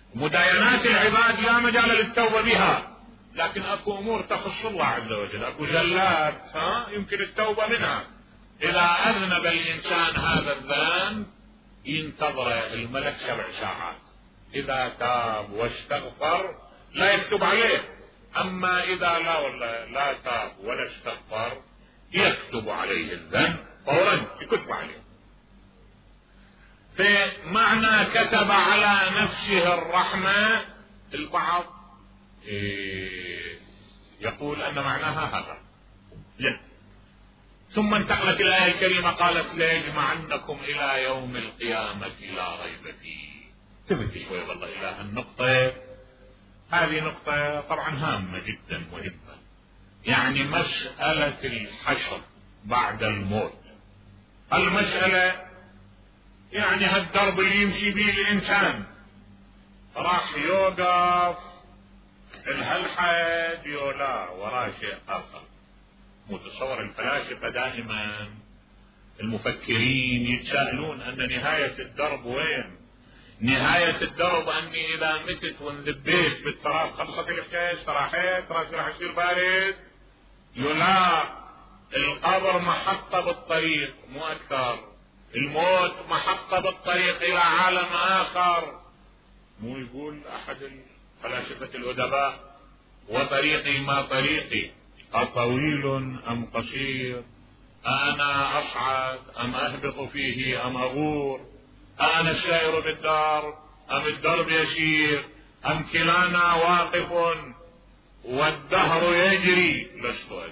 مداينات العباد لا مجال للتوبة بها، لكن اكو امور تخص الله عز وجل، اكو زلات يمكن التوبة منها. اذا اذنب الانسان هذا الذنب ينتظر الملك 7 ساعات، اذا تاب واستغفر لا يكتب عليه. اما اذا لا تاب ولا استغفر يكتب عليه الذنب فورا، يكتب عليه. فمعنى كتب على نفسه الرحمة البعض يقول ان معناها هذا. لا. ثم انتقلت الآية الكريمة قالت ليجمعنكم إلى يوم القيامة لا ريب فيه. تبت شوي والله إلى هالنقطة. هذه نقطة طبعا هامة جدا مهمة، يعني مسألة الحشر بعد الموت. المسألة يعني هالدرب اللي يمشي به الإنسان راح يوقف الحد يولا وراه شيء آخر. متصور الفلاسفة دائما المفكرين يتساءلون ان نهاية الدرب وين؟ نهاية الدرب اني اذا متت وانذبيت بالتراب خلصت الحكاية، استراحيت راسي راح يصير بارد. يلا القبر محطة بالطريق مو اكثر، الموت محطة بالطريق الى عالم اخر. مو يقول احد الفلاسفة الادباء وطريقي ما طريقي أطويل أم قصير، أنا أصعد أم أهبط فيه أم أغور، أنا السائر بالدار أم الدرب يسير، أم كلانا واقف والدهر يجري لست أدري.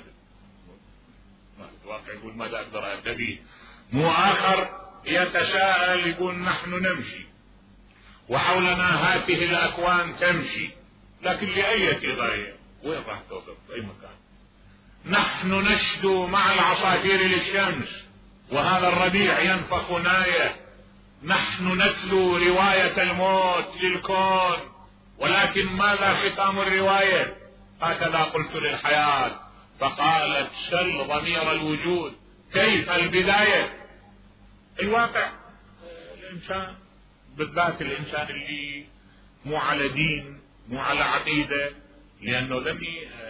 الواقع يقول ماذا أقدر أهتدي. مو آخر يتساءل يقول نحن نمشي وحولنا هذه الأكوان تمشي، لكن لأية غاية؟ وين راح توقف؟ في أي مكان؟ نحن نشدو مع العصافير للشمس وهذا الربيع ينفخ نايه، نحن نتلو رواية الموت للكون، ولكن ماذا ختام الرواية؟ هكذا قلت للحياة فقالت سل ضمير الوجود كيف البداية. الواقع الإنسان بالذات الإنسان اللي مو على دين مو على عقيدة، لأنه لم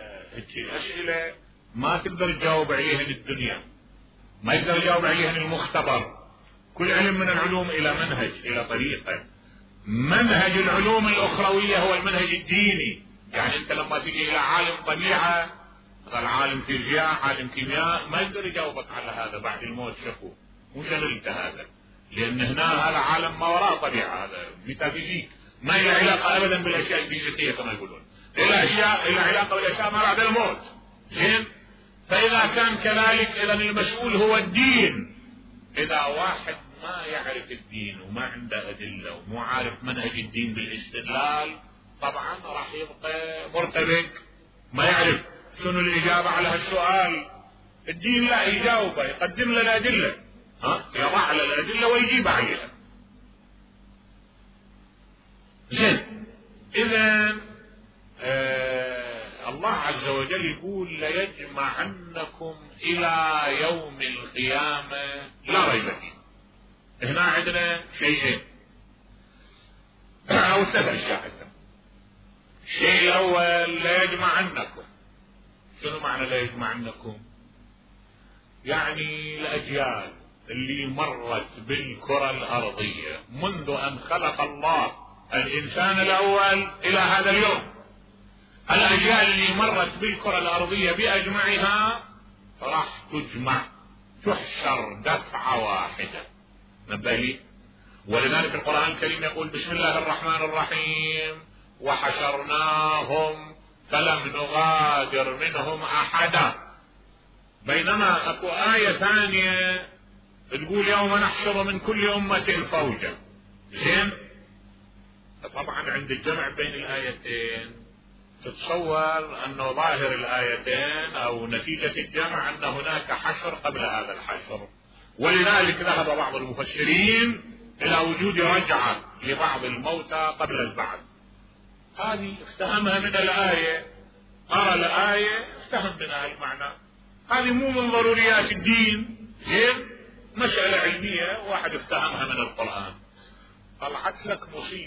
أسئلة ما تقدر تجاوب عليها الدنيا، ما يقدر يجاوب عليها المختبر. كل علم من العلوم إلى منهج إلى طريقة. منهج العلوم الأخروية هو المنهج الديني. يعني أنت لما تجي إلى عالم طبيعة مثلا عالم فيزياء عالم كيمياء ما يقدر يجاوبك على هذا بعد الموت شكو مو شغلته هذا، لأن هنا هذا عالم ما وراء طبيعة، هذا ميتافيزيك ما له علاقة أبدا بالأشياء الفيزيائية كما يقولون، إلى علاقة بالأشياء ما بعد الموت. زين؟ فإذا كان كذلك إذا المسؤول هو الدين. إذا واحد ما يعرف الدين وما عنده أدلة ومو عارف منهج الدين بالاستدلال طبعا راح يبقى مرتبك، ما يعرف شنو الإجابة على هالسؤال. الدين لا يجاوبه، يقدم له الأدلة، يضع على الأدلة ويجيب عليها. زين؟ إذا الله عز وجل يقول ليجمعنكم إلى يوم القيامة لا ريب فيه. هنا عندنا شيئين أو 7 أشياء. الشيء الأول ليجمعنكم. شنو معنى ليجمعنكم؟ يعني الأجيال اللي مرت بالكرة الأرضية منذ أن خلق الله الإنسان الأول إلى هذا اليوم، الأجيال اللي مرت بالكرة الأرضية بأجمعها راح تجمع تحشر دفعة واحدة. نبهي. ولذلك القرآن الكريم يقول بسم الله الرحمن الرحيم وحشرناهم فلم نغادر منهم أحدا. بينما أكو آية ثانية تقول يوم نحشر من كل أمة فوجا. زين؟ طبعا عند الجمع بين الآيتين تتصور أنه ظاهر الآيتين أو نتيجة الجمع أن هناك حشر قبل هذا الحشر، ولذلك ذهب بعض المفسرين إلى وجود رجعة لبعض الموتى قبل البعث. هذه افتهمها من الآية، قرأ الآية افتهم منها المعنى. هذه مو من ضروريات الدين، زين؟ مسألة علمية واحد افتهمها من القرآن. طلعت لك مصيبة.